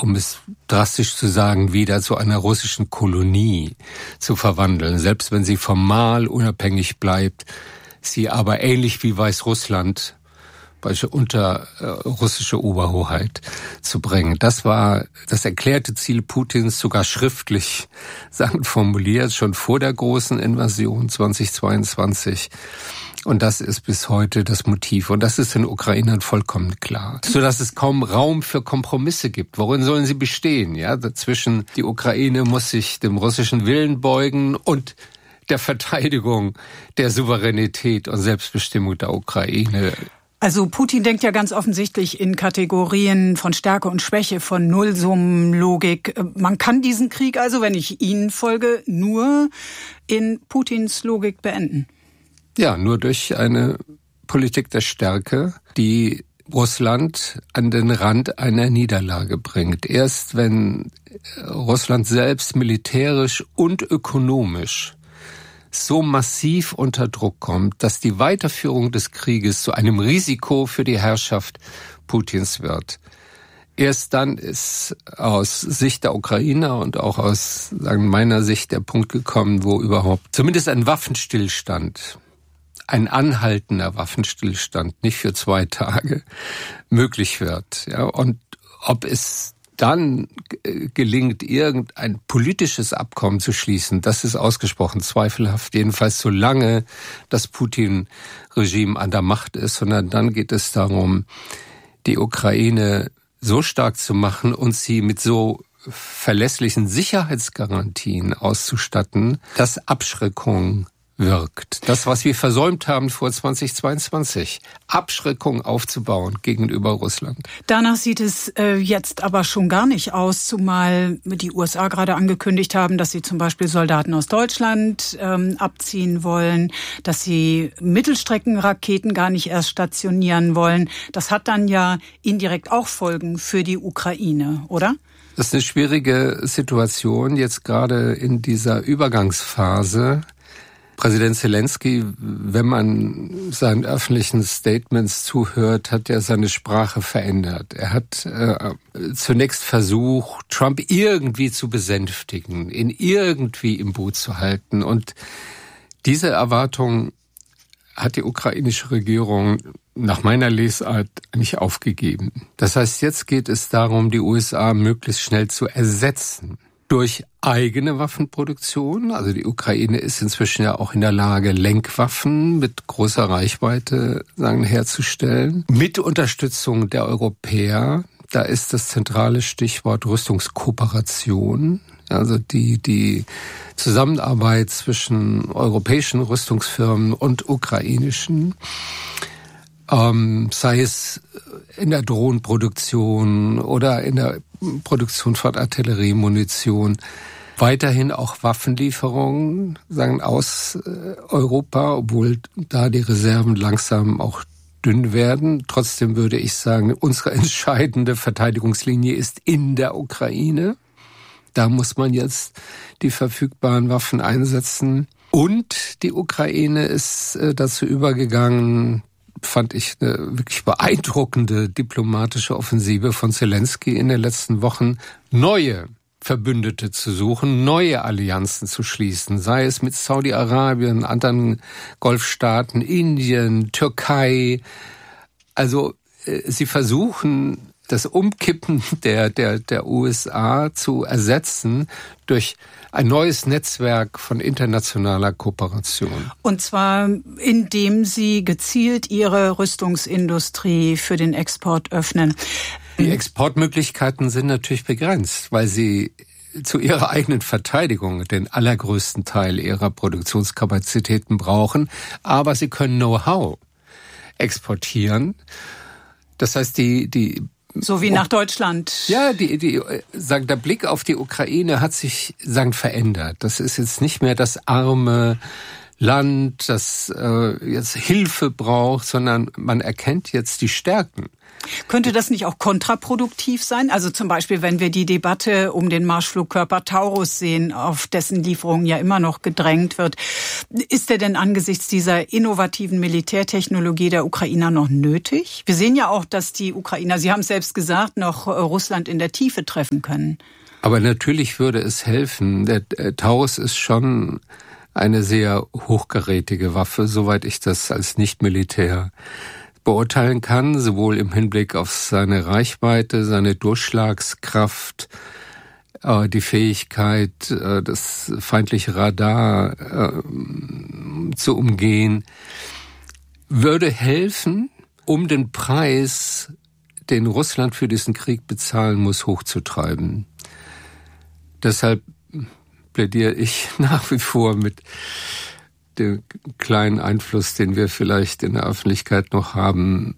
um es drastisch zu sagen, wieder zu einer russischen Kolonie zu verwandeln. Selbst wenn sie formal unabhängig bleibt, sie aber ähnlich wie Weißrussland unter russische Oberhoheit zu bringen. Das war das erklärte Ziel Putins, sogar schriftlich formuliert, schon vor der großen Invasion 2022. Und das ist bis heute das Motiv. Und das ist den Ukrainern vollkommen klar. Sodass es kaum Raum für Kompromisse gibt. Worin sollen sie bestehen? Ja, dazwischen, die Ukraine muss sich dem russischen Willen beugen und der Verteidigung der Souveränität und Selbstbestimmung der Ukraine. Also Putin denkt ja ganz offensichtlich in Kategorien von Stärke und Schwäche, von Nullsummenlogik. Man kann diesen Krieg also, wenn ich Ihnen folge, nur in Putins Logik beenden. Ja, nur durch eine Politik der Stärke, die Russland an den Rand einer Niederlage bringt. Erst wenn Russland selbst militärisch und ökonomisch so massiv unter Druck kommt, dass die Weiterführung des Krieges zu einem Risiko für die Herrschaft Putins wird. Erst dann ist aus Sicht der Ukrainer und auch aus meiner Sicht der Punkt gekommen, wo überhaupt zumindest ein Waffenstillstand, ein anhaltender Waffenstillstand, nicht für 2 Tage, möglich wird. Ja, und ob es dann gelingt, irgendein politisches Abkommen zu schließen, das ist ausgesprochen zweifelhaft. Jedenfalls solange das Putin-Regime an der Macht ist, sondern dann geht es darum, die Ukraine so stark zu machen und sie mit so verlässlichen Sicherheitsgarantien auszustatten, dass Abschreckung wirkt. Das, was wir versäumt haben vor 2022, Abschreckung aufzubauen gegenüber Russland. Danach sieht es jetzt aber schon gar nicht aus, zumal die USA gerade angekündigt haben, dass sie zum Beispiel Soldaten aus Deutschland abziehen wollen, dass sie Mittelstreckenraketen gar nicht erst stationieren wollen. Das hat dann ja indirekt auch Folgen für die Ukraine, oder? Das ist eine schwierige Situation, jetzt gerade in dieser Übergangsphase. Präsident Zelensky, wenn man seinen öffentlichen Statements zuhört, hat er seine Sprache verändert. Er hat zunächst versucht, Trump irgendwie zu besänftigen, ihn irgendwie im Boot zu halten. Und diese Erwartung hat die ukrainische Regierung nach meiner Lesart nicht aufgegeben. Das heißt, jetzt geht es darum, die USA möglichst schnell zu ersetzen. Durch eigene Waffenproduktion. Also die Ukraine ist inzwischen ja auch in der Lage, Lenkwaffen mit großer Reichweite herzustellen. Mit Unterstützung der Europäer. Da ist das zentrale Stichwort Rüstungskooperation. Also die Zusammenarbeit zwischen europäischen Rüstungsfirmen und ukrainischen. Sei es in der Drohnenproduktion oder in der Produktion von Artilleriemunition. Weiterhin auch Waffenlieferungen, aus Europa, obwohl da die Reserven langsam auch dünn werden. Trotzdem würde ich sagen, unsere entscheidende Verteidigungslinie ist in der Ukraine. Da muss man jetzt die verfügbaren Waffen einsetzen. Und die Ukraine ist dazu übergegangen, fand ich eine wirklich beeindruckende diplomatische Offensive von Zelensky in den letzten Wochen, neue Verbündete zu suchen, neue Allianzen zu schließen, sei es mit Saudi-Arabien, anderen Golfstaaten, Indien, Türkei. Also sie versuchen, das Umkippen der USA zu ersetzen durch ein neues Netzwerk von internationaler Kooperation. Und zwar, indem sie gezielt ihre Rüstungsindustrie für den Export öffnen. Die Exportmöglichkeiten sind natürlich begrenzt, weil sie zu ihrer eigenen Verteidigung den allergrößten Teil ihrer Produktionskapazitäten brauchen. Aber sie können Know-how exportieren. Das heißt, so wie nach Deutschland. Ja, der Blick auf die Ukraine hat sich, verändert. Das ist jetzt nicht mehr das arme Land, das jetzt Hilfe braucht, sondern man erkennt jetzt die Stärken. Könnte das nicht auch kontraproduktiv sein? Also zum Beispiel, wenn wir die Debatte um den Marschflugkörper Taurus sehen, auf dessen Lieferung ja immer noch gedrängt wird. Ist der denn angesichts dieser innovativen Militärtechnologie der Ukrainer noch nötig? Wir sehen ja auch, dass die Ukrainer, Sie haben es selbst gesagt, noch Russland in der Tiefe treffen können. Aber natürlich würde es helfen. Der Taurus ist schon eine sehr hochgerätige Waffe, soweit ich das als Nicht-Militär beurteilen kann, sowohl im Hinblick auf seine Reichweite, seine Durchschlagskraft, die Fähigkeit, das feindliche Radar zu umgehen, würde helfen, um den Preis, den Russland für diesen Krieg bezahlen muss, hochzutreiben. Deshalb plädiere ich nach wie vor mit dem kleinen Einfluss, den wir vielleicht in der Öffentlichkeit noch haben,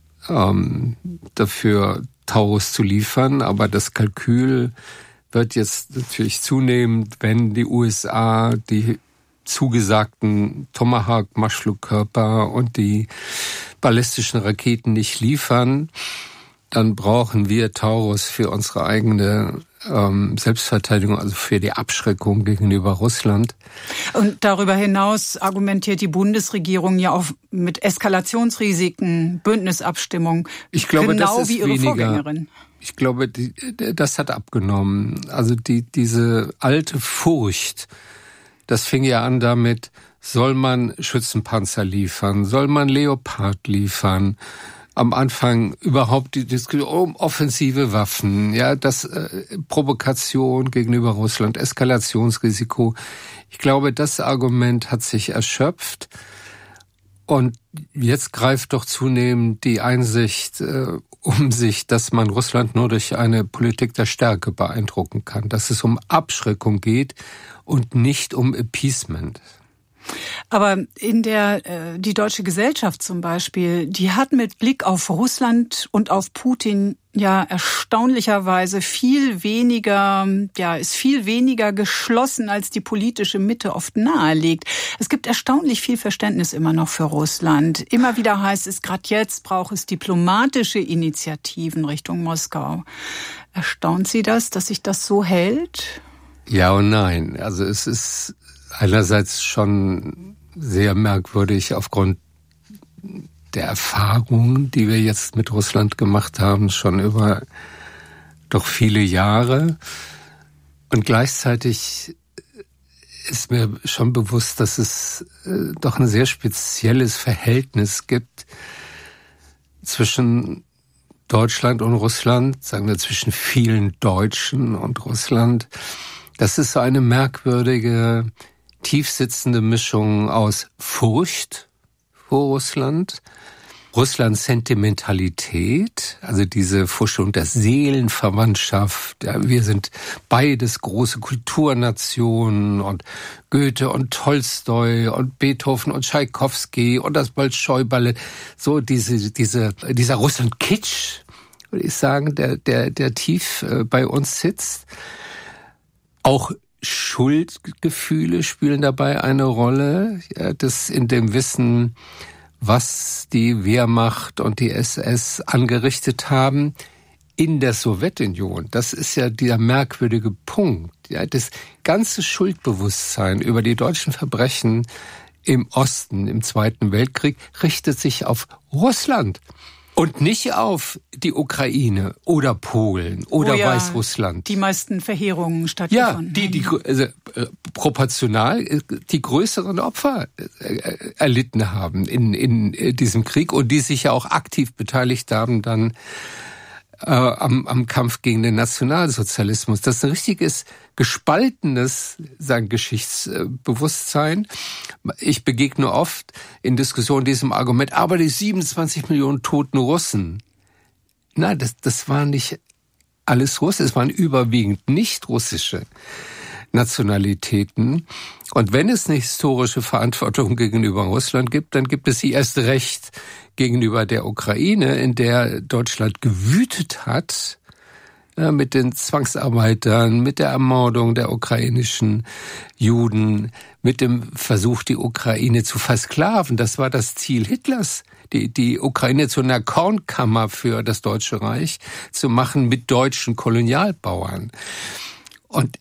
dafür Taurus zu liefern. Aber das Kalkül wird jetzt natürlich zunehmend, wenn die USA die zugesagten Tomahawk-Marschflugkörper und die ballistischen Raketen nicht liefern, dann brauchen wir Taurus für unsere eigene Selbstverteidigung, also für die Abschreckung gegenüber Russland. Und darüber hinaus argumentiert die Bundesregierung ja auch mit Eskalationsrisiken, Bündnisabstimmung, ich glaube, genau das ist wie ihre weniger. Vorgängerin. Ich glaube, das hat abgenommen. Also diese alte Furcht, das fing ja an damit, soll man Schützenpanzer liefern, soll man Leopard liefern, am Anfang überhaupt die Diskussion um offensive Waffen, ja, das Provokation gegenüber Russland, Eskalationsrisiko. Ich glaube, das Argument hat sich erschöpft und jetzt greift doch zunehmend die Einsicht um sich, dass man Russland nur durch eine Politik der Stärke beeindrucken kann, dass es um Abschreckung geht und nicht um Appeasement. Aber die deutsche Gesellschaft zum Beispiel, die hat mit Blick auf Russland und auf Putin ja erstaunlicherweise ist viel weniger geschlossen, als die politische Mitte oft nahelegt. Es gibt erstaunlich viel Verständnis immer noch für Russland. Immer wieder heißt es, gerade jetzt braucht es diplomatische Initiativen Richtung Moskau. Erstaunt Sie das, dass sich das so hält? Ja und nein. Also es ist einerseits schon sehr merkwürdig aufgrund der Erfahrungen, die wir jetzt mit Russland gemacht haben, schon über doch viele Jahre. Und gleichzeitig ist mir schon bewusst, dass es doch ein sehr spezielles Verhältnis gibt zwischen Deutschland und Russland, sagen wir zwischen vielen Deutschen und Russland. Das ist so eine merkwürdige, tiefsitzende Mischung aus Furcht vor Russland, Russlands Sentimentalität, also diese Vorstellung der Seelenverwandtschaft. Ja, wir sind beides große Kulturnationen und Goethe und Tolstoi und Beethoven und Tschaikowski und das Bolschoi-Ballett. So dieser Russland-Kitsch, würde ich sagen, der tief bei uns sitzt. Auch Schuldgefühle spielen dabei eine Rolle, ja, das in dem Wissen, was die Wehrmacht und die SS angerichtet haben in der Sowjetunion. Das ist ja der merkwürdige Punkt. Ja, das ganze Schuldbewusstsein über die deutschen Verbrechen im Osten, im Zweiten Weltkrieg, richtet sich auf Russland. Und nicht auf die Ukraine oder Polen oder Weißrussland. Die meisten Verheerungen stattgefunden. Ja, proportional die größeren Opfer erlitten haben in diesem Krieg und die sich ja auch aktiv beteiligt haben dann am Kampf gegen den Nationalsozialismus. Das ist ein richtiges gespaltenes Geschichtsbewusstsein. Ich begegne oft in Diskussionen diesem Argument, aber die 27 Millionen toten Russen. Nein, das waren nicht alles Russen, es waren überwiegend nicht russische Nationalitäten. Und wenn es eine historische Verantwortung gegenüber Russland gibt, dann gibt es sie erst recht gegenüber der Ukraine, in der Deutschland gewütet hat, mit den Zwangsarbeitern, mit der Ermordung der ukrainischen Juden, mit dem Versuch, die Ukraine zu versklaven. Das war das Ziel Hitlers, die Ukraine zu einer Kornkammer für das Deutsche Reich zu machen mit deutschen Kolonialbauern. Und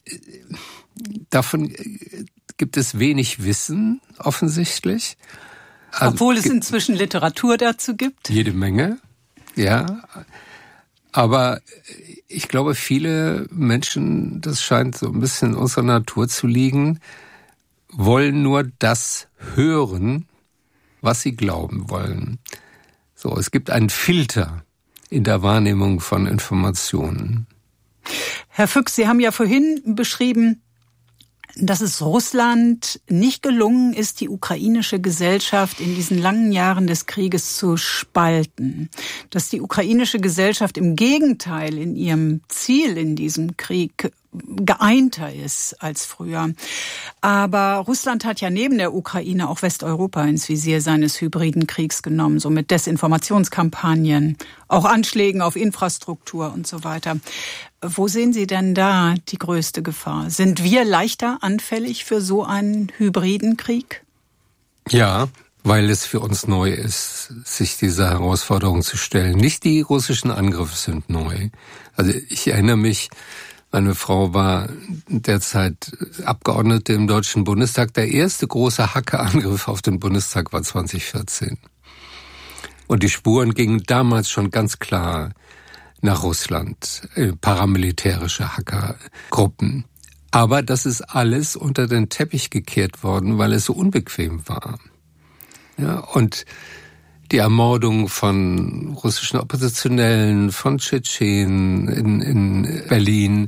davon gibt es wenig Wissen, offensichtlich. Also, obwohl es inzwischen Literatur dazu gibt? Jede Menge, ja. Aber ich glaube, viele Menschen, das scheint so ein bisschen in unserer Natur zu liegen, wollen nur das hören, was sie glauben wollen. So, es gibt einen Filter in der Wahrnehmung von Informationen. Herr Füchs, Sie haben ja vorhin beschrieben, dass es Russland nicht gelungen ist, die ukrainische Gesellschaft in diesen langen Jahren des Krieges zu spalten. Dass die ukrainische Gesellschaft im Gegenteil in ihrem Ziel in diesem Krieg geeinter ist als früher. Aber Russland hat ja neben der Ukraine auch Westeuropa ins Visier seines hybriden Kriegs genommen, so mit Desinformationskampagnen, auch Anschlägen auf Infrastruktur und so weiter. Wo sehen Sie denn da die größte Gefahr? Sind wir leichter anfällig für so einen hybriden Krieg? Ja, weil es für uns neu ist, sich dieser Herausforderung zu stellen. Nicht die russischen Angriffe sind neu. Also ich erinnere mich, meine Frau war derzeit Abgeordnete im Deutschen Bundestag. Der erste große Hackerangriff auf den Bundestag war 2014. Und die Spuren gingen damals schon ganz klar nach Russland, paramilitärische Hackergruppen. Aber das ist alles unter den Teppich gekehrt worden, weil es so unbequem war. Ja, und die Ermordung von russischen Oppositionellen, von Tschetschenen in Berlin,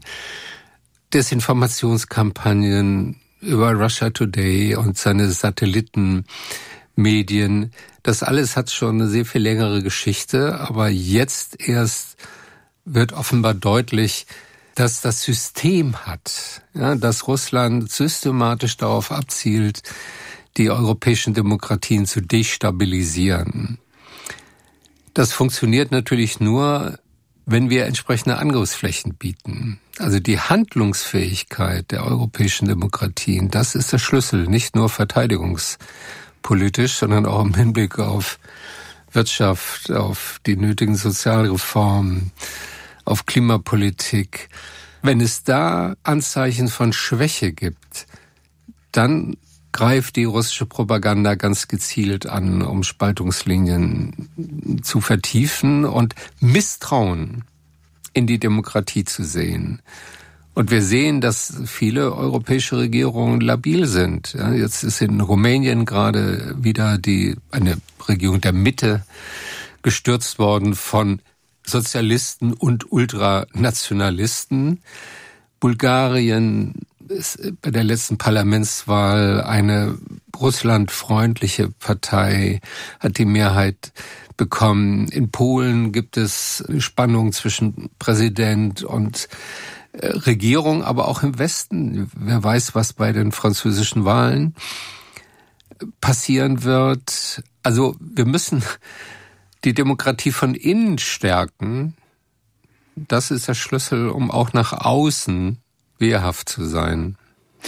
Desinformationskampagnen über Russia Today und seine Satellitenmedien, das alles hat schon eine sehr viel längere Geschichte, aber jetzt erst wird offenbar deutlich, dass das System hat, ja, dass Russland systematisch darauf abzielt, die europäischen Demokratien zu destabilisieren. Das funktioniert natürlich nur, wenn wir entsprechende Angriffsflächen bieten. Also die Handlungsfähigkeit der europäischen Demokratien, das ist der Schlüssel, nicht nur verteidigungspolitisch, sondern auch im Hinblick auf Wirtschaft, auf die nötigen Sozialreformen, auf Klimapolitik. Wenn es da Anzeichen von Schwäche gibt, dann greift die russische Propaganda ganz gezielt an, um Spaltungslinien zu vertiefen und Misstrauen in die Demokratie zu sehen. Und wir sehen, dass viele europäische Regierungen labil sind. Ja, jetzt ist in Rumänien gerade wieder eine Regierung der Mitte gestürzt worden von Sozialisten und Ultranationalisten. Bulgarien ist bei der letzten Parlamentswahl eine russlandfreundliche Partei, hat die Mehrheit bekommen. In Polen gibt es Spannung zwischen Präsident und Regierung, aber auch im Westen. Wer weiß, was bei den französischen Wahlen passieren wird. Also wir müssen die Demokratie von innen stärken. Das ist der Schlüssel, um auch nach außen wehrhaft zu sein.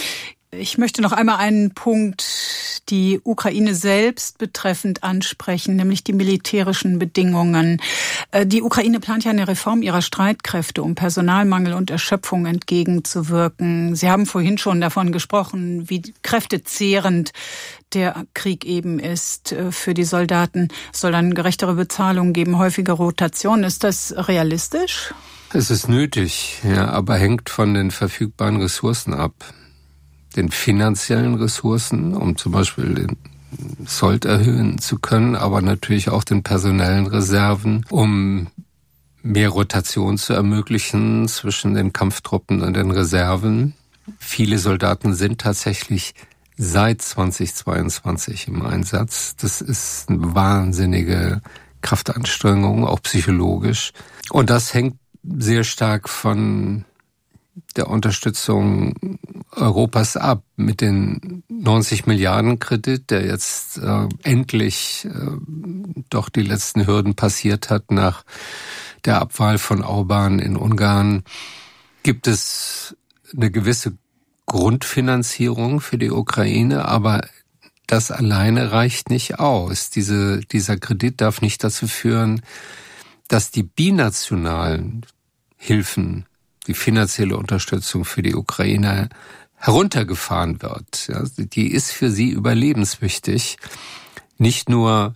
Ich möchte noch einmal einen Punkt, die Ukraine selbst betreffend ansprechen, nämlich die militärischen Bedingungen. Die Ukraine plant ja eine Reform ihrer Streitkräfte, um Personalmangel und Erschöpfung entgegenzuwirken. Sie haben vorhin schon davon gesprochen, wie kräftezehrend der Krieg eben ist für die Soldaten. Es soll dann gerechtere Bezahlung geben, häufige Rotation. Ist das realistisch? Es ist nötig, ja, aber hängt von den verfügbaren Ressourcen ab. Den finanziellen Ressourcen, um zum Beispiel den Sold erhöhen zu können, aber natürlich auch den personellen Reserven, um mehr Rotation zu ermöglichen zwischen den Kampftruppen und den Reserven. Viele Soldaten sind tatsächlich seit 2022 im Einsatz. Das ist eine wahnsinnige Kraftanstrengung, auch psychologisch. Und das hängt sehr stark von der Unterstützung Europas ab mit den 90 Milliarden Kredit, der jetzt endlich doch die letzten Hürden passiert hat nach der Abwahl von Orbán in Ungarn gibt es eine gewisse Grundfinanzierung für die Ukraine, aber das alleine reicht nicht aus. Dieser Kredit darf nicht dazu führen, dass die binationalen Hilfen, die finanzielle Unterstützung für die Ukraine heruntergefahren wird. Ja, die ist für sie überlebenswichtig, nicht nur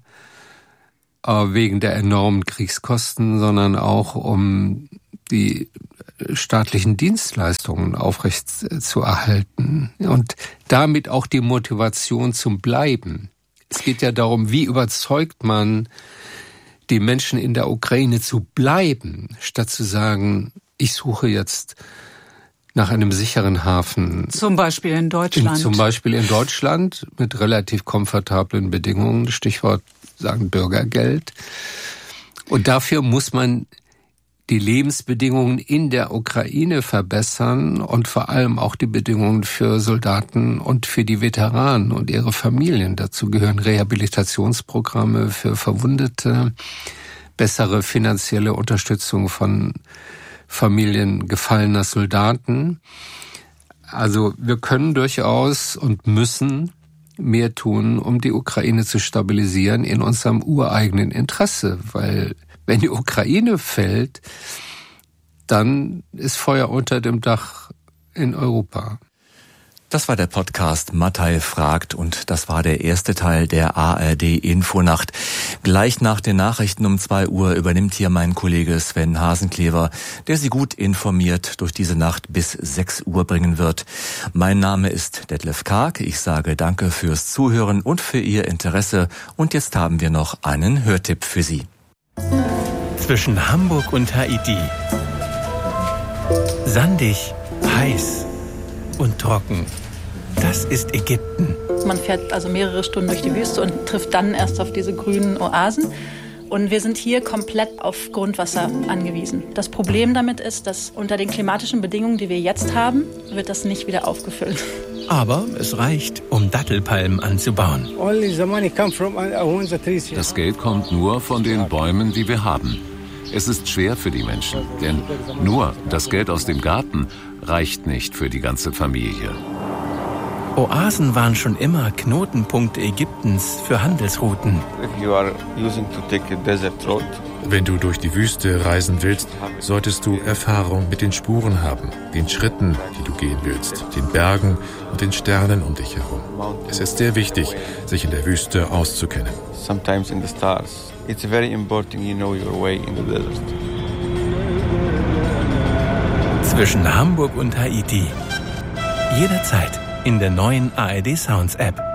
wegen der enormen Kriegskosten, sondern auch um die staatlichen Dienstleistungen aufrecht zu erhalten und damit auch die Motivation zum Bleiben. Es geht ja darum, wie überzeugt man die Menschen in der Ukraine zu bleiben, statt zu sagen, ich suche jetzt nach einem sicheren Hafen. Zum Beispiel in Deutschland. Zum Beispiel in Deutschland mit relativ komfortablen Bedingungen, Stichwort sagen Bürgergeld. Und dafür muss man die Lebensbedingungen in der Ukraine verbessern und vor allem auch die Bedingungen für Soldaten und für die Veteranen und ihre Familien. Dazu gehören Rehabilitationsprogramme für Verwundete, bessere finanzielle Unterstützung von Familien gefallener Soldaten. Also wir können durchaus und müssen mehr tun, um die Ukraine zu stabilisieren in unserem ureigenen Interesse, weil wenn die Ukraine fällt, dann ist Feuer unter dem Dach in Europa. Das war der Podcast Mattei fragt und das war der erste Teil der ARD-Infonacht. Gleich nach den Nachrichten um 2 Uhr übernimmt hier mein Kollege Sven Hasenklever, der Sie gut informiert durch diese Nacht bis 6 Uhr bringen wird. Mein Name ist Detlef Karg. Ich sage danke fürs Zuhören und für Ihr Interesse. Und jetzt haben wir noch einen Hörtipp für Sie. Zwischen Hamburg und Haiti. Sandig, heiß und trocken. Das ist Ägypten. Man fährt also mehrere Stunden durch die Wüste und trifft dann erst auf diese grünen Oasen. Und wir sind hier komplett auf Grundwasser angewiesen. Das Problem damit ist, dass unter den klimatischen Bedingungen, die wir jetzt haben, wird das nicht wieder aufgefüllt. Aber es reicht, um Dattelpalmen anzubauen. Das Geld kommt nur von den Bäumen, die wir haben. Es ist schwer für die Menschen, denn nur das Geld aus dem Garten reicht nicht für die ganze Familie. Oasen waren schon immer Knotenpunkte Ägyptens für Handelsrouten. Wenn du durch die Wüste reisen willst, solltest du Erfahrung mit den Spuren haben, den Schritten, die du gehen willst, den Bergen und den Sternen um dich herum. Es ist sehr wichtig, sich in der Wüste auszukennen. It's very important you know your way in the desert. Zwischen Hamburg und Haiti. Jederzeit in der neuen ARD Sounds App.